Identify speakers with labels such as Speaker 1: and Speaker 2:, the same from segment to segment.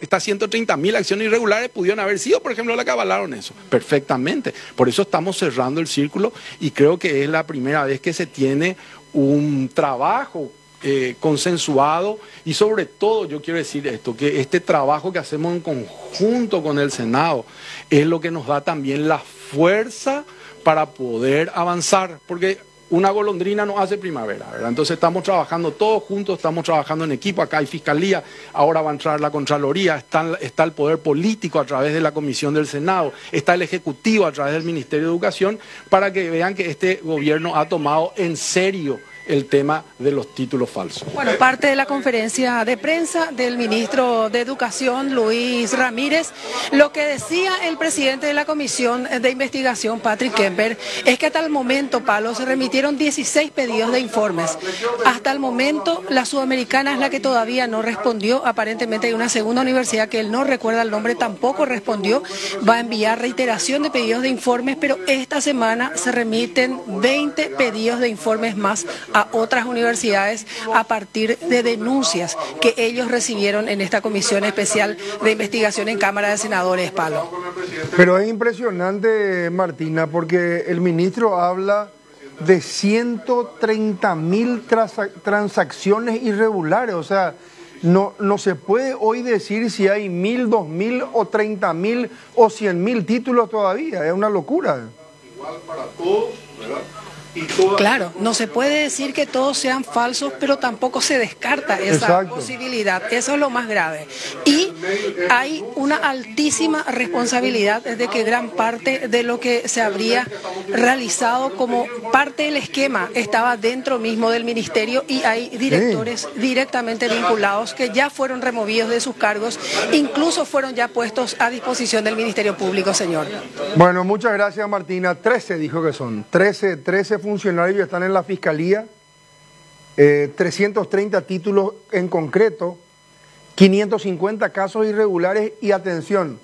Speaker 1: estas 130.000 acciones irregulares pudieron haber sido, por ejemplo, la que avalaron eso, perfectamente. Por eso estamos cerrando el círculo y creo que es la primera vez que se tiene un trabajo consensuado y sobre todo yo quiero decir esto, que este trabajo que hacemos en conjunto con el Senado es lo que nos da también la fuerza para poder avanzar, porque una golondrina no hace primavera, ¿verdad? Entonces estamos trabajando todos juntos, estamos trabajando en equipo, acá hay Fiscalía, ahora va a entrar la Contraloría, está el Poder Político a través de la Comisión del Senado, está el Ejecutivo a través del Ministerio de Educación, para que vean que este gobierno ha tomado en serio el tema de los títulos falsos.
Speaker 2: Bueno, parte de la conferencia de prensa del ministro de Educación, Luis Ramírez, lo que decía el presidente de la Comisión de Investigación, Patrick Kemper, es que hasta el momento, Pablo, se remitieron 16 pedidos de informes. Hasta el momento, la Sudamericana es la que todavía no respondió. Aparentemente hay una segunda universidad que él no recuerda el nombre, tampoco respondió. Va a enviar reiteración de pedidos de informes, pero esta semana se remiten 20 pedidos de informes más a otras universidades a partir de denuncias que ellos recibieron en esta comisión especial de investigación en Cámara de Senadores, Pablo.
Speaker 3: Pero es impresionante, Martina, porque el ministro habla de 130.000 transacciones irregulares, o sea, no se puede hoy decir si hay 1.000, 2.000 o 30.000 o 100.000 títulos todavía, es una locura.
Speaker 1: Igual para todos, ¿verdad?
Speaker 2: Claro, no se puede decir que todos sean falsos, pero tampoco se descarta esa posibilidad. Eso es lo más grave. Y hay una altísima responsabilidad de que gran parte de lo que se habría realizado como parte del esquema estaba dentro mismo del ministerio y hay directores directamente vinculados que ya fueron removidos de sus cargos, incluso fueron ya puestos a disposición del Ministerio Público, señor.
Speaker 3: Bueno, muchas gracias, Martina. 13 dijo que son. 13 funcionarios están en la Fiscalía, 330 títulos en concreto, 550 casos irregulares y, atención,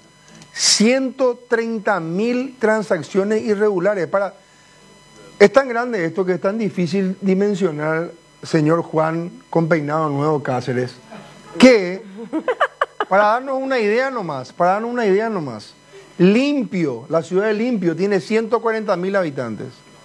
Speaker 3: 130.000 transacciones irregulares. Es tan grande esto que es tan difícil dimensionar, señor Juan con peinado nuevo Cáceres, que, para darnos una idea nomás, Limpio, la ciudad de Limpio, tiene 140.000 habitantes.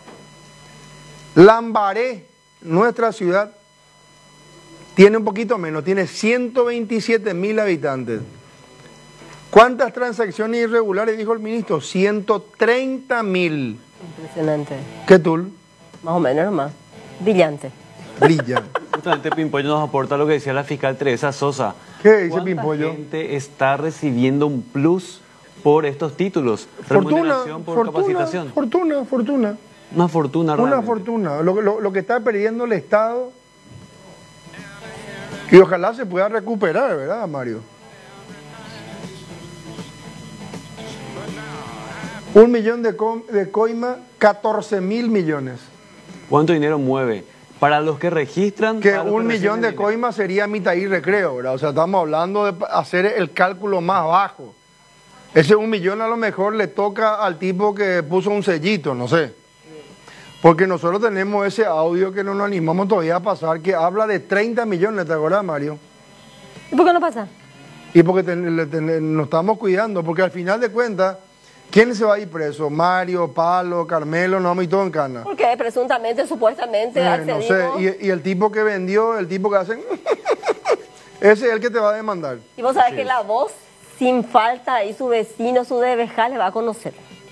Speaker 3: Lambaré, nuestra ciudad, tiene un poquito menos, tiene 127.000 habitantes. ¿Cuántas transacciones irregulares dijo el ministro? 130.000.
Speaker 4: Impresionante.
Speaker 3: ¿Qué tú?
Speaker 4: Más o menos nomás. Brillante.
Speaker 3: Brillante.
Speaker 5: Justamente Pimpollo nos aporta lo que decía la fiscal Teresa Sosa.
Speaker 3: ¿Qué dice Pimpollo?
Speaker 5: ¿Cuánta gente está recibiendo un plus por estos títulos? Remuneración por capacitación.
Speaker 3: Fortuna.
Speaker 5: Una fortuna realmente.
Speaker 3: Una fortuna. Lo que está perdiendo el Estado. Y ojalá se pueda recuperar, ¿verdad, Mario? 1 millón de coima, 14.000 millones.
Speaker 5: ¿Cuánto dinero mueve? Para los que registran...
Speaker 3: Que 1 millón de coima sería mitad y recreo, ¿verdad? O sea, estamos hablando de hacer el cálculo más bajo. Ese 1 millón a lo mejor le toca al tipo que puso un sellito, no sé. Porque nosotros tenemos ese audio que no nos animamos todavía a pasar, que habla de 30 millones, ¿te acuerdas, Mario?
Speaker 4: ¿Y por qué no pasa?
Speaker 3: Y porque nos estamos cuidando, porque al final de cuentas, ¿quién se va a ir preso? Mario, Palo, Carmelo, no vamos y todo en cana.
Speaker 4: Porque presuntamente, supuestamente,
Speaker 3: no sé, y el tipo que vendió, el tipo que hacen... ese es el que te va a demandar.
Speaker 4: Y vos sabés que la voz, sin falta, y su vecino, su debejal, le va a conocer.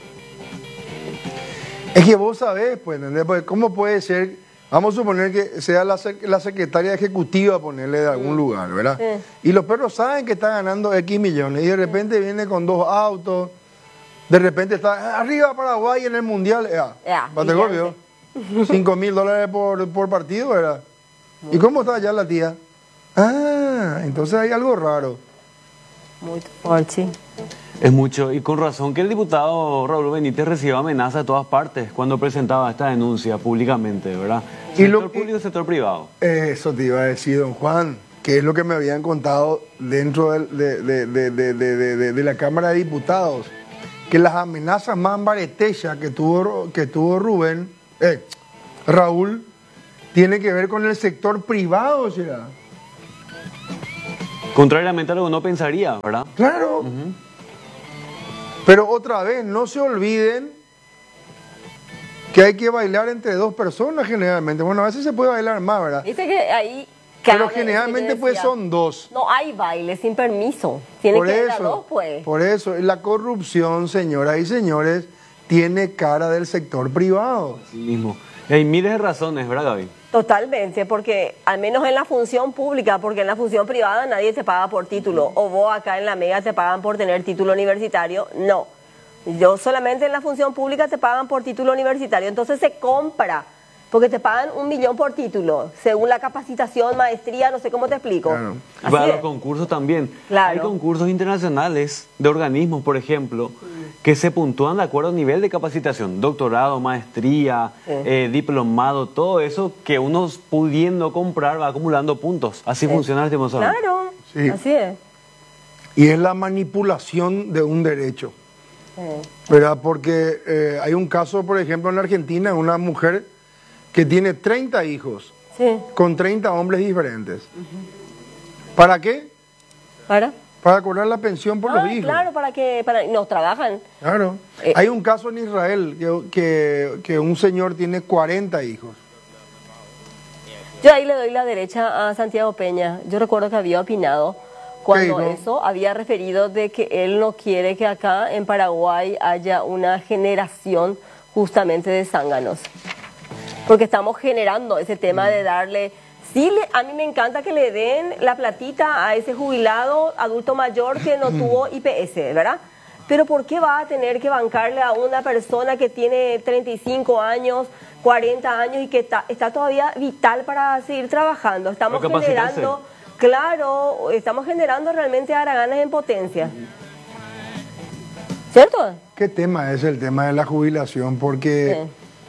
Speaker 3: Es que vos sabés, pues, ¿entendés? Pues, ¿cómo puede ser? Vamos a suponer que sea la secretaria ejecutiva ponerle de algún lugar, ¿verdad? Y los perros saben que está ganando X millones y de repente viene con 2 autos, de repente está arriba Paraguay en el Mundial, ¿vio? $5.000 por partido, ¿verdad? ¿Y cómo está allá la tía? Ah, entonces hay algo raro.
Speaker 4: Muy fuerte.
Speaker 5: Es mucho, y con razón que el diputado Raúl Benítez recibió amenazas de todas partes cuando presentaba esta denuncia públicamente, ¿verdad? Sector público y sector privado.
Speaker 3: Eso te iba a decir, don Juan, que es lo que me habían contado dentro de la Cámara de Diputados, que las amenazas más baretechas que tuvo Raúl, tiene que ver con el sector privado, ¿será?
Speaker 5: Contrariamente a lo que uno pensaría, ¿verdad?
Speaker 3: Claro. Pero otra vez, no se olviden que hay que bailar entre dos personas generalmente. Bueno, a veces se puede bailar más, ¿verdad?
Speaker 4: Dice que ahí...
Speaker 3: Pero generalmente pues son dos.
Speaker 4: No hay baile sin permiso. Tiene
Speaker 3: Por
Speaker 4: que ser
Speaker 3: eso,
Speaker 4: dos, pues.
Speaker 3: por eso, la corrupción, señoras y señores, tiene cara del sector privado.
Speaker 5: Así mismo. Y hay miles de razones, ¿verdad, Gaby?
Speaker 4: Totalmente, porque al menos en la función pública, porque en la función privada nadie te paga por título. O vos acá en la Mega te pagan por tener título universitario. No. Yo solamente en la función pública te pagan por título universitario. Entonces se compra, porque te pagan 1 millón por título, según la capacitación, maestría, no sé cómo te explico.
Speaker 3: Claro.
Speaker 5: Y para los concursos también.
Speaker 4: Claro.
Speaker 5: Hay concursos internacionales de organismos, por ejemplo, que se puntúan de acuerdo al nivel de capacitación. Doctorado, maestría, diplomado, todo eso que uno pudiendo comprar va acumulando puntos. Así funciona el tema.
Speaker 4: Claro,
Speaker 3: Sí.
Speaker 4: así es.
Speaker 3: Y es la manipulación de un derecho. ¿Verdad? Porque hay un caso, por ejemplo, en la Argentina, una mujer que tiene 30 hijos
Speaker 4: Sí.
Speaker 3: con 30 hombres diferentes. ¿Para qué? Para cobrar la pensión por los hijos.
Speaker 4: Claro, no trabajan.
Speaker 3: Claro. Hay un caso en Israel que un señor tiene 40 hijos.
Speaker 4: Yo ahí le doy la derecha a Santiago Peña. Yo recuerdo que había opinado cuando
Speaker 3: dijo?
Speaker 4: eso había referido de que él no quiere que acá en Paraguay haya una generación justamente de zánganos. Porque estamos generando ese tema de darle... Sí, a mí me encanta que le den la platita a ese jubilado adulto mayor que no tuvo IPS, ¿verdad? Pero ¿por qué va a tener que bancarle a una persona que tiene 35 años, 40 años y que está todavía vital para seguir trabajando? Estamos
Speaker 5: Para capacitarse.
Speaker 4: generando, claro, estamos generando realmente haraganes en potencia. ¿Cierto?
Speaker 3: ¿Qué tema es el tema de la jubilación? Porque,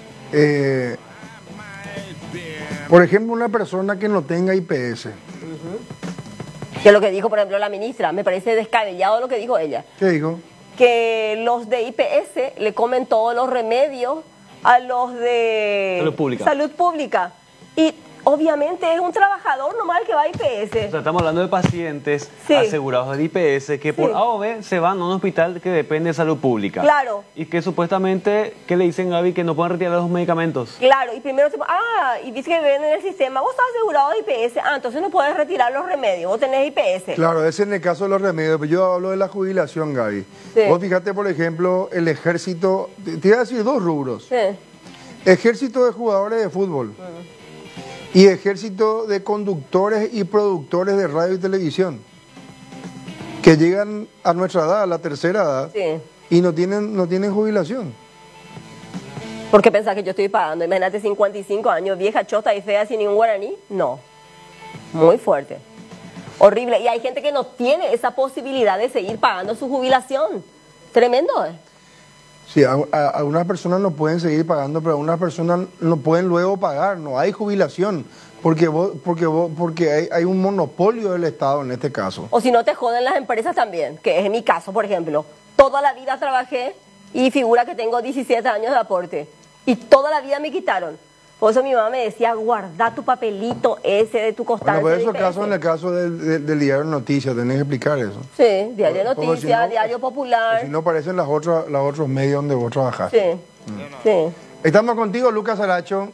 Speaker 3: por ejemplo, una persona que no tenga IPS,
Speaker 4: Que es lo que dijo, por ejemplo, la ministra, me parece descabellado lo que dijo ella.
Speaker 3: ¿qué dijo?
Speaker 4: Que los de IPS le comen todos los remedios a los de salud pública. Y obviamente es un trabajador normal que va a IPS.
Speaker 5: O sea, estamos hablando de pacientes
Speaker 4: Sí.
Speaker 5: asegurados de IPS que por
Speaker 4: Sí.
Speaker 5: A o B se van a un hospital que depende de salud pública.
Speaker 4: Claro.
Speaker 5: Y que supuestamente, ¿qué le dicen, Gaby? Que no pueden retirar los medicamentos.
Speaker 4: Claro, y primero y dice que ven en el sistema, vos estás asegurado de IPS, entonces no puedes retirar los remedios, vos tenés IPS.
Speaker 3: Claro, ese es en el caso de los remedios, pero yo hablo de la jubilación, Gaby.
Speaker 4: Sí.
Speaker 3: Vos fíjate, por ejemplo, el ejército, te iba a decir dos rubros.
Speaker 4: Sí.
Speaker 3: Ejército de jugadores de fútbol y ejército de conductores y productores de radio y televisión que llegan a nuestra edad, a la tercera edad,
Speaker 4: Sí.
Speaker 3: y no tienen jubilación.
Speaker 4: ¿Por qué pensás que yo estoy pagando? Imagínate 55 años, vieja, chota y fea sin ningún guaraní. No. Muy fuerte. Horrible. Y hay gente que no tiene esa posibilidad de seguir pagando su jubilación. Tremendo, ¿eh?
Speaker 3: Sí, algunas personas no pueden seguir pagando, pero algunas personas no pueden luego pagar, no hay jubilación, porque hay un monopolio del Estado en este caso.
Speaker 4: O si no, te joden las empresas también, que es en mi caso, por ejemplo. Toda la vida trabajé y figura que tengo 17 años de aporte. Y toda la vida me quitaron. Por eso mi mamá me decía, guarda tu papelito ese de tu constancia.
Speaker 3: Bueno, por eso
Speaker 4: de
Speaker 3: caso,
Speaker 4: IPS.
Speaker 3: en el caso del diario Noticias, tenés que explicar eso.
Speaker 4: Sí, Diario de
Speaker 3: Porque
Speaker 4: Noticias,
Speaker 3: si no-
Speaker 4: Diario Popular.
Speaker 3: Si no parecen los otros medios donde vos trabajás.
Speaker 4: Sí, sí.
Speaker 3: Estamos contigo, Lucas Aracho.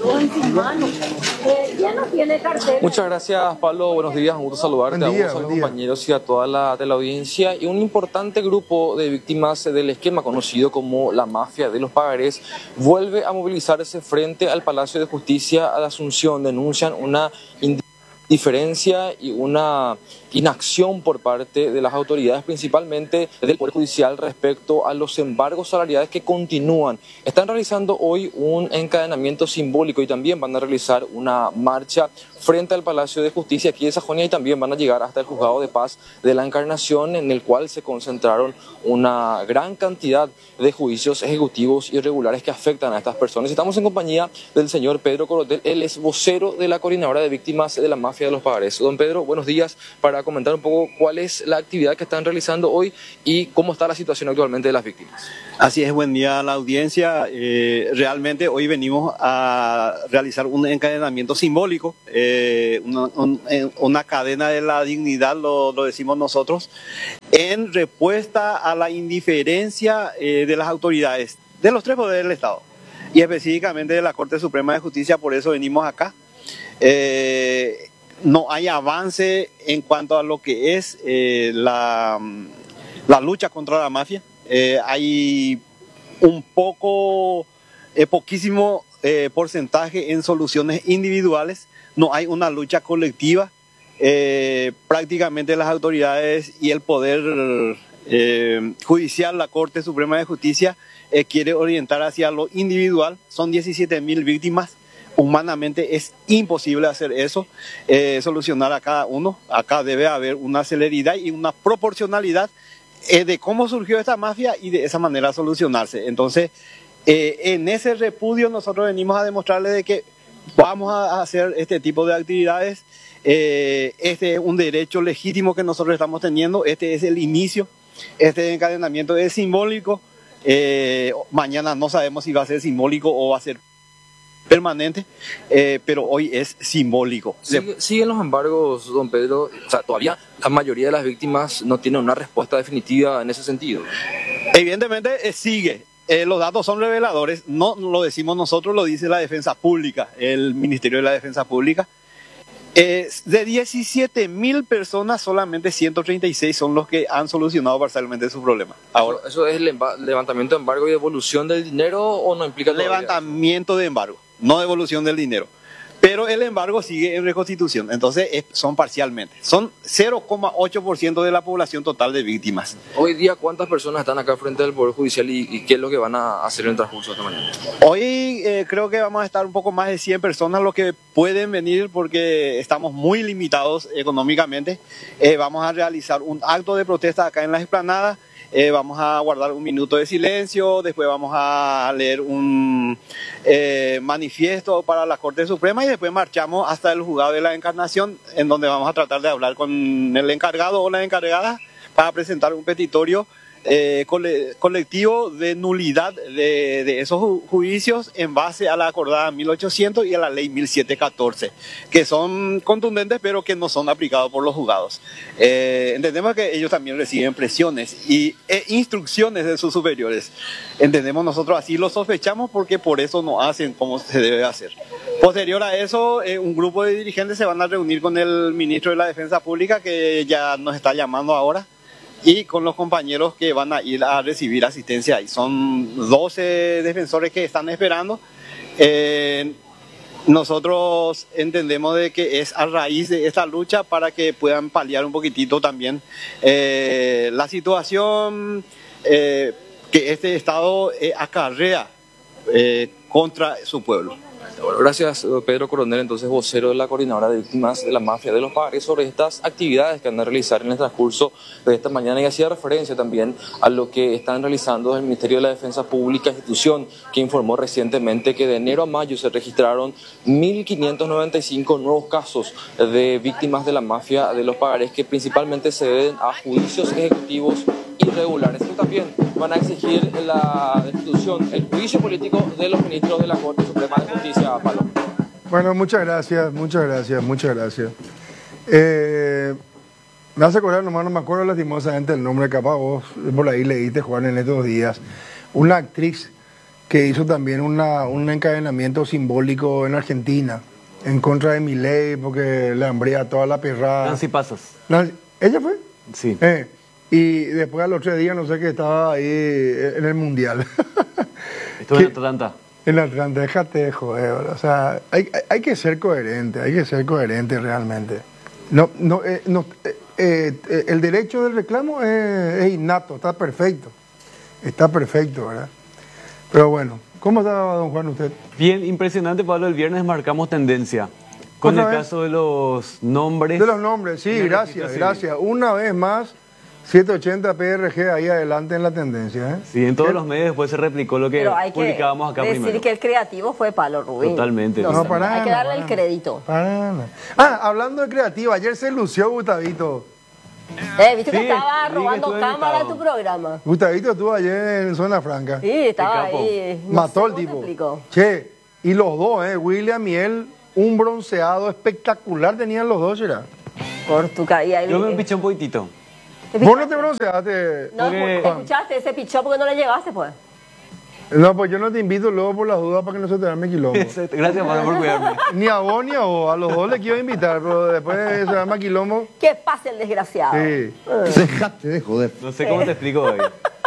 Speaker 6: Muchas gracias, Pablo. Buenos días, un gusto saludarte
Speaker 3: Buen día,
Speaker 6: a vos, a los
Speaker 3: buen día.
Speaker 6: compañeros y a toda la teleaudiencia. Y un importante grupo de víctimas del esquema conocido como la mafia de los pagarés vuelve a movilizarse frente al Palacio de Justicia de Asunción. Denuncian una indiferencia y una inacción por parte de las autoridades, principalmente del Poder Judicial, respecto a los embargos salariales que continúan. Están realizando hoy un encadenamiento simbólico y también van a realizar una marcha frente al Palacio de Justicia aquí de Sajonia y también van a llegar hasta el Juzgado de Paz de la Encarnación, en el cual se concentraron una gran cantidad de juicios ejecutivos irregulares que afectan a estas personas. Estamos en compañía del señor Pedro Corotel, él es vocero de la Coordinadora de Víctimas de la Mafia de los Pagarés. Don Pedro, buenos días. Para para comentar un poco cuál es la actividad que están realizando hoy y cómo está la situación actualmente de las víctimas.
Speaker 7: Así es, buen día a la audiencia. Realmente hoy venimos a realizar un encadenamiento simbólico, una cadena de la dignidad, lo decimos nosotros, en respuesta a la indiferencia de las autoridades, de los tres poderes del Estado, y específicamente de la Corte Suprema de Justicia. Por eso venimos acá. No hay avance en cuanto a lo que es la lucha contra la mafia. Hay poquísimo porcentaje en soluciones individuales. No hay una lucha colectiva. Prácticamente las autoridades y el poder judicial, la Corte Suprema de Justicia, quiere orientar hacia lo individual. Son 17.000 víctimas. Humanamente es imposible hacer eso, solucionar a cada uno. Acá debe haber una celeridad y una proporcionalidad de cómo surgió esta mafia y de esa manera solucionarse. Entonces, en ese repudio nosotros venimos a demostrarle de que vamos a hacer este tipo de actividades. Este es un derecho legítimo que nosotros estamos teniendo. Este es el inicio. Este encadenamiento es simbólico. Mañana no sabemos si va a ser simbólico o va a ser permanente, pero hoy es simbólico.
Speaker 6: ¿Siguen los embargos, don Pedro? O sea, todavía la mayoría de las víctimas no tienen una respuesta definitiva en ese sentido.
Speaker 7: Evidentemente sigue. Los datos son reveladores. No lo decimos nosotros, lo dice la Defensa Pública, el Ministerio de la Defensa Pública. De 17.000 personas, solamente 136 son los que han solucionado parcialmente su problema. Ahora,
Speaker 6: ¿eso es levantamiento de embargo y devolución del dinero o no implica
Speaker 7: levantamiento de embargo, no devolución del dinero? Pero el embargo sigue en reconstitución, entonces son parcialmente. Son 0,8% de la población total de víctimas.
Speaker 6: Hoy día, ¿cuántas personas están acá frente al Poder Judicial y qué es lo que van a hacer en el transcurso de esta mañana?
Speaker 7: Hoy creo que vamos a estar un poco más de 100 personas los que pueden venir porque estamos muy limitados económicamente. Vamos a realizar un acto de protesta acá en las explanadas. Vamos a guardar un minuto de silencio, después vamos a leer un manifiesto para la Corte Suprema y después marchamos hasta el juzgado de la Encarnación, en donde vamos a tratar de hablar con el encargado o la encargada para presentar un petitorio colectivo de nulidad de esos juicios en base a la acordada 1800 y a la ley 1714, que son contundentes pero que no son aplicados por los juzgados. Entendemos que ellos también reciben presiones e instrucciones de sus superiores. Entendemos nosotros así, lo sospechamos porque por eso no hacen como se debe hacer. Posterior a eso, un grupo de dirigentes se van a reunir con el ministro de la Defensa Pública, que ya nos está llamando ahora, y con los compañeros que van a ir a recibir asistencia ahí. Son 12 defensores que están esperando. Nosotros entendemos de que es a raíz de esta lucha para que puedan paliar un poquitito también la situación que este Estado acarrea contra su pueblo.
Speaker 6: Bueno, gracias, Pedro Coronel, entonces vocero de la Coordinadora de Víctimas de la Mafia de los Pagarés, sobre estas actividades que van a realizar en el transcurso de esta mañana, y hacía referencia también a lo que están realizando desde el Ministerio de la Defensa Pública, institución que informó recientemente que de enero a mayo se registraron 1.595 nuevos casos de víctimas de la Mafia de los Pagarés, que principalmente se deben a juicios ejecutivos irregulares. Y también van a exigir la destitución, el juicio político de los ministros de la Corte Suprema de Justicia. Palo.
Speaker 3: Bueno, muchas gracias. Me hace acordar, nomás no me acuerdo lastimosamente el nombre, capaz vos por ahí leíste, Juan, en estos días, una actriz que hizo también un encadenamiento simbólico en Argentina en contra de Milei porque le hambría toda la perrada.
Speaker 5: Nancy Pasos.
Speaker 3: ¿Ella fue?
Speaker 5: Sí.
Speaker 3: Y después a los 3 días, no sé qué, estaba ahí en el Mundial.
Speaker 5: Estuvo en Atlanta.
Speaker 3: En Atlanta, déjate de joder, o sea, hay que ser coherente, realmente. El derecho del reclamo es innato, está perfecto, ¿verdad? Pero bueno, ¿cómo está, don Juan, usted?
Speaker 5: Bien, impresionante, Pablo. El viernes marcamos tendencia con el caso de los nombres.
Speaker 3: De los nombres, sí, gracias. Una vez más, 780 PRG ahí adelante en la tendencia.
Speaker 5: Sí, en todos los medios después se replicó lo que publicábamos acá primero.
Speaker 4: Decir que el creativo fue Palo Rubín.
Speaker 5: Totalmente.
Speaker 4: Hay que darle el crédito.
Speaker 3: Hablando de creativo, ayer se lució Gustavito.
Speaker 4: Viste
Speaker 5: Sí,
Speaker 4: que estaba
Speaker 5: vi que
Speaker 4: robando
Speaker 5: estuve
Speaker 4: cámara en
Speaker 5: invitado.
Speaker 4: tu programa.
Speaker 3: Gustavito estuvo ayer en Zona Franca.
Speaker 4: Sí, estaba
Speaker 5: capo.
Speaker 4: ahí. No
Speaker 3: Mató
Speaker 4: sé
Speaker 3: el
Speaker 4: cómo te
Speaker 3: tipo.
Speaker 4: explico.
Speaker 3: Che, y los dos, William y él, un bronceado espectacular tenían los dos, ¿será?
Speaker 4: Por tu caída.
Speaker 5: Yo me piché un poquitito.
Speaker 3: Vos no te bronceaste.
Speaker 4: No,
Speaker 5: porque-
Speaker 4: escuchaste, ese pichó porque no le llegaste, pues.
Speaker 3: No, pues yo no te invito luego por las dudas para que no se te arme quilombo.
Speaker 5: Gracias, Pablo, por cuidarme.
Speaker 3: Ni a vos ni a vos, a los dos les quiero invitar, pero después se arma quilombo.
Speaker 4: Que pase el desgraciado.
Speaker 3: Sí.
Speaker 8: Dejate de joder.
Speaker 5: No sé cómo te explico hoy.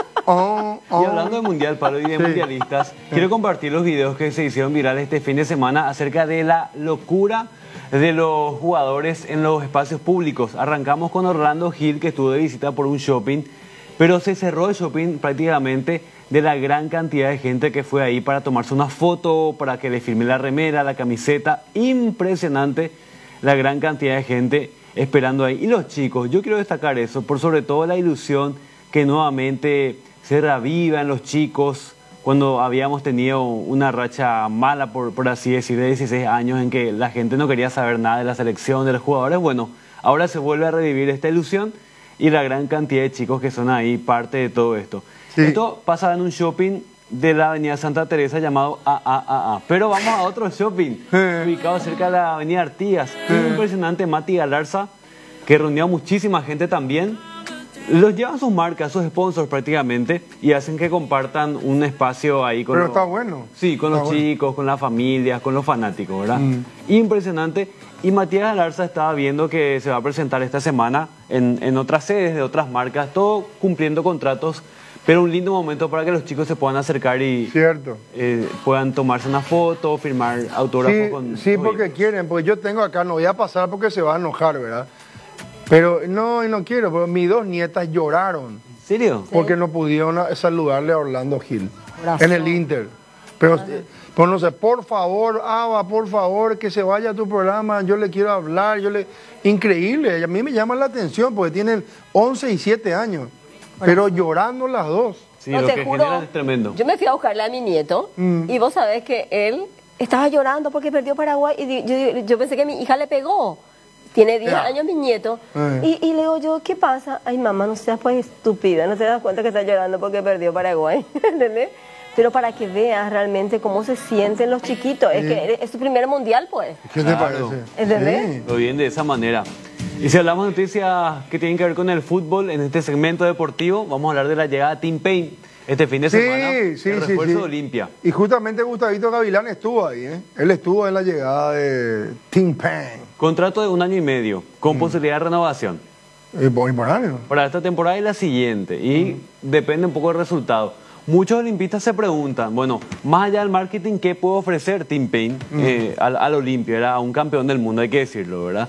Speaker 3: Oh,
Speaker 5: Y
Speaker 3: oh.
Speaker 5: hablando de Mundial, Pablo, y de
Speaker 3: Sí.
Speaker 5: mundialistas, quiero compartir los videos que se hicieron virales este fin de semana acerca de la locura de los jugadores en los espacios públicos. Arrancamos con Orlando Gil, que estuvo de visita por un shopping, pero se cerró el shopping prácticamente de la gran cantidad de gente que fue ahí para tomarse una foto, para que le firme la remera, la camiseta. Impresionante la gran cantidad de gente esperando ahí. Y los chicos, yo quiero destacar eso, por sobre todo la ilusión que nuevamente se reaviva en los chicos cuando habíamos tenido una racha mala, por así decir, de 16 años en que la gente no quería saber nada de la selección, de los jugadores. Bueno, ahora se vuelve a revivir esta ilusión y la gran cantidad de chicos que son ahí parte de todo esto.
Speaker 3: Sí.
Speaker 5: Esto pasa en un shopping de la avenida Santa Teresa llamado AAAA. Pero vamos a otro shopping, ubicado cerca de la avenida Artigas. Un impresionante Mati Galarza, que reunió a muchísima gente también. Los llevan sus marcas, sus sponsors prácticamente, y hacen que compartan un espacio ahí con
Speaker 3: Pero
Speaker 5: los-
Speaker 3: está bueno.
Speaker 5: Sí, con
Speaker 3: Está
Speaker 5: los
Speaker 3: bueno.
Speaker 5: chicos, con las familias, con los fanáticos, ¿verdad? Impresionante. Y Matías Galarza estaba viendo que se va a presentar esta semana en otras sedes de otras marcas, todo cumpliendo contratos, pero un lindo momento para que los chicos se puedan acercar y
Speaker 3: Cierto.
Speaker 5: puedan tomarse una foto, firmar autógrafos
Speaker 3: Sí,
Speaker 5: con...
Speaker 3: sí,
Speaker 5: Oye,
Speaker 3: porque quieren, porque yo tengo acá, no voy a pasar porque se va a enojar, ¿verdad? Pero no, y no quiero, porque mis dos nietas lloraron
Speaker 5: ¿En serio?
Speaker 3: porque no pudieron saludarle a Orlando Gil
Speaker 4: Corazón.
Speaker 3: en el Inter. Pero, pues no sé, por favor, Ava, por favor, que se vaya a tu programa, yo le quiero hablar, Increíble, a mí me llama la atención porque tienen 11 y 7 años, pero llorando las dos.
Speaker 5: Sí,
Speaker 4: No,
Speaker 5: lo
Speaker 4: te
Speaker 5: que
Speaker 4: juro,
Speaker 5: generan es tremendo.
Speaker 4: Yo me fui a buscarle a mi nieto y vos sabés que él estaba llorando porque perdió Paraguay y yo pensé que mi hija le pegó. Tiene 10
Speaker 3: Ya.
Speaker 4: años mi nieto. Y le digo yo, ¿qué pasa? Ay, mamá, no seas pues estúpida, no te das cuenta que está llorando porque perdió Paraguay. ¿Entendés? Pero para que veas realmente cómo se sienten los chiquitos. Es que es su primer mundial, pues.
Speaker 3: ¿Qué te
Speaker 5: Claro.
Speaker 3: parece?
Speaker 4: ¿Entendés?
Speaker 3: Sí.
Speaker 5: Lo viven de esa manera. Y si hablamos de noticias que tienen que ver con el fútbol, en este segmento deportivo, vamos a hablar de la llegada de Tim Payne este fin de semana. El refuerzo de Olimpia.
Speaker 3: Y justamente Gustavito Gavilán estuvo ahí, ¿eh? Él estuvo en la llegada de Tim Payne.
Speaker 5: Contrato de 1 año y medio, con posibilidad de renovación.
Speaker 3: Y por año.
Speaker 5: Para esta temporada y la siguiente. Y depende un poco del resultado. Muchos olimpistas se preguntan, bueno, más allá del marketing, ¿qué puede ofrecer Tim Payne al Olimpia? Era un campeón del mundo, hay que decirlo, ¿verdad?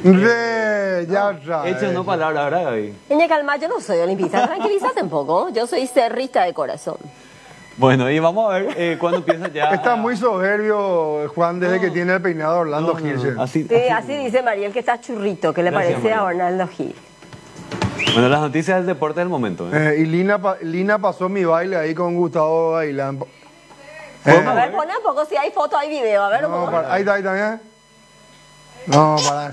Speaker 3: Ya otra
Speaker 5: Hecho
Speaker 3: vez.
Speaker 5: no palabras, ¿verdad, Gaby?
Speaker 4: Niña Calma, yo no soy olimpista, tranquilízate un poco. Yo soy cerrista de corazón.
Speaker 5: Bueno, y vamos a ver cuándo empieza ya.
Speaker 3: Está muy soberbio, Juan, desde que tiene el peinado Orlando Gil.
Speaker 5: Así,
Speaker 4: Sí, así dice Mariel que está churrito, que le
Speaker 5: Gracias,
Speaker 4: parece a
Speaker 5: Mariel.
Speaker 4: Orlando Gil.
Speaker 5: Bueno, las noticias del deporte del momento. ¿eh?
Speaker 3: Y Lina pasó mi baile ahí con Gustavo Gavilán.
Speaker 4: A ver, pone un poco si hay foto, hay video. A ver, un
Speaker 3: No,
Speaker 4: poco.
Speaker 3: ahí está, ¿eh? No, para.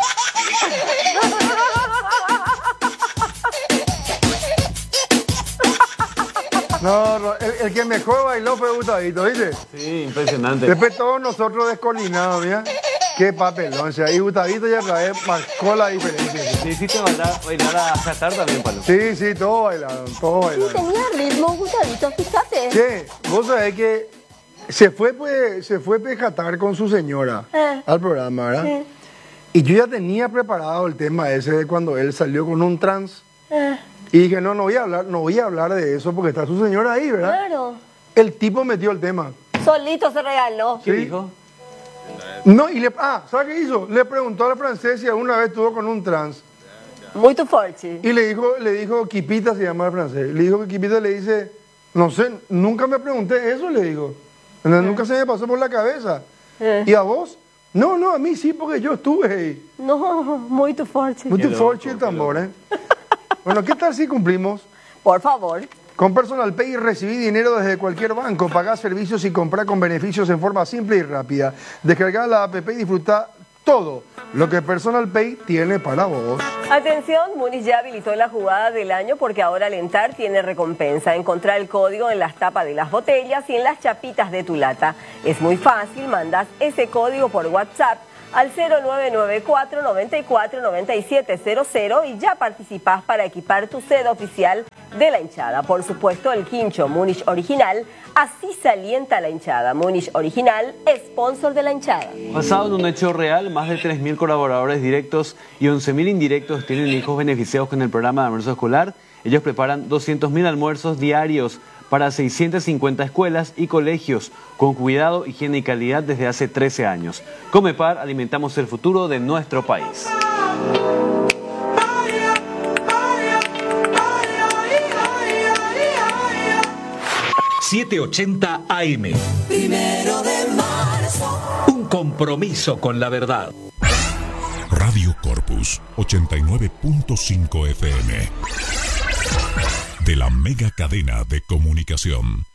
Speaker 3: No, el que mejor bailó fue Gustavito, ¿viste?
Speaker 5: Sí, impresionante.
Speaker 3: Después todos nosotros descolinados, mira. Qué papelón. O sea, y Gustavito ya otra vez marcó la diferencia.
Speaker 5: Sí, hiciste bailar a Qatar también, Palo.
Speaker 3: Sí, sí, todos bailaron, todos
Speaker 4: Sí,
Speaker 3: bailaron.
Speaker 4: tenía ritmo, Gustavito, fíjate.
Speaker 3: Che, vos sabés que se fue Pejatar con su señora al programa, ¿verdad?
Speaker 4: Sí.
Speaker 3: Y yo ya tenía preparado el tema ese de cuando él salió con un trans. Y dije, no voy a hablar de eso porque está su señora ahí, ¿verdad?
Speaker 4: Claro.
Speaker 3: El tipo metió el tema.
Speaker 4: Solito se regaló.
Speaker 5: ¿Qué
Speaker 3: Sí.
Speaker 5: dijo?
Speaker 3: No, ¿sabes qué hizo? Le preguntó a la francesa si alguna vez estuvo con un trans.
Speaker 4: Muy tu forchi.
Speaker 3: Y le dijo, Kipita se llama el francés. Le dijo que Kipita le dice, no sé, nunca me pregunté eso, le digo. Nunca se me pasó por la cabeza. ¿Y a vos? No, a mí sí, porque yo estuve ahí.
Speaker 4: No, muy tu forchi.
Speaker 3: Muy
Speaker 5: Qué
Speaker 3: tu
Speaker 5: loco,
Speaker 3: forchi el
Speaker 5: qué
Speaker 3: tambor, ¿eh? Bueno, ¿qué tal si cumplimos?
Speaker 4: Por favor.
Speaker 3: Con Personal Pay recibí dinero desde cualquier banco, pagá servicios y comprá con beneficios en forma simple y rápida. Descargá la app y disfruta todo lo que Personal Pay tiene para vos.
Speaker 4: Atención, Múnich ya habilitó la jugada del año porque ahora Alentar tiene recompensa. Encontrar el código en las tapas de las botellas y en las chapitas de tu lata. Es muy fácil, mandas ese código por WhatsApp al 0994 94 9700 y ya participás para equipar tu sede oficial de la hinchada. Por supuesto, el quincho Múnich Original, así se alienta la hinchada. Múnich Original, sponsor de la hinchada.
Speaker 5: Basado en un hecho real, más de 3.000 colaboradores directos y 11.000 indirectos tienen hijos beneficiados con el programa de almuerzo escolar. Ellos preparan 200.000 almuerzos diarios para 650 escuelas y colegios, con cuidado, higiene y calidad desde hace 13 años. Comepar, alimentamos el futuro de nuestro país.
Speaker 8: ...780 AM.
Speaker 9: 1 de marzo.
Speaker 8: Un compromiso con la verdad.
Speaker 10: Radio Corpus 89.5 FM. De la mega cadena de comunicación.